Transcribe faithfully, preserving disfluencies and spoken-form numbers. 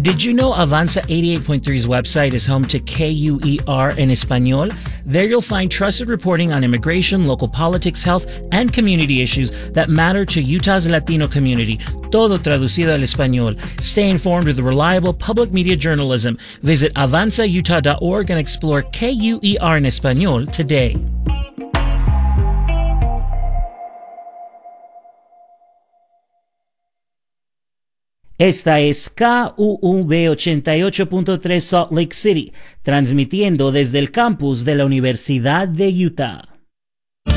Did you know Avanza eighty-eight point three's website is home to K U E R en Español? There you'll find trusted reporting on immigration, local politics, health, and community issues that matter to Utah's Latino community. Todo traducido al español. Stay informed with reliable public media journalism. Visit avanza utah dot org and explore K U E R en Español today. Esta es K U U B ochenta y ocho punto tres Salt Lake City, transmitiendo desde el campus de la Universidad de Utah.